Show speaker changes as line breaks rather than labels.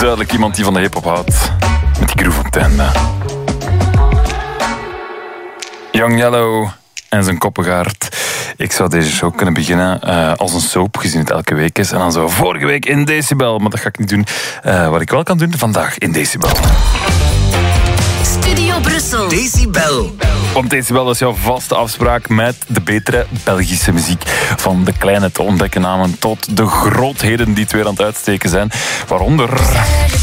duidelijk iemand die van de hip-hop houdt. Met die groove op het einde. Young Yellow en zijn koppengaard. Ik zou deze show kunnen beginnen als een soap, gezien het elke week is. En dan zo vorige week in Decibel. Maar dat ga ik niet doen. Wat ik wel kan doen, vandaag in Decibel.
Studio Brussel.
Decibel.
Want Decibel is jouw vaste afspraak met de betere Belgische muziek. Van de kleine te ontdekken namen tot de grootheden die het weer aan het uitsteken zijn. Waaronder...